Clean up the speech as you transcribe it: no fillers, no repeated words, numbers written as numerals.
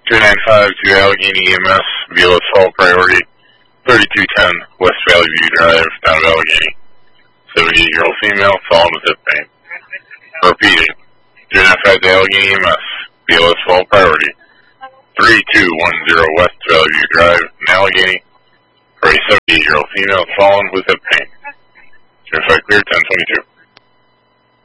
295 to Allegheny EMS, VLS Fall Priority, 3210 West Valley View Drive, down of Allegheny. 78-year-old female, fallen with hip pain. Repeating, 295 to Allegheny EMS, VLS Fall Priority, 3210 West Valley View Drive, in Allegheny, for a 78-year-old female, fallen with hip pain. 295 clear, 1022.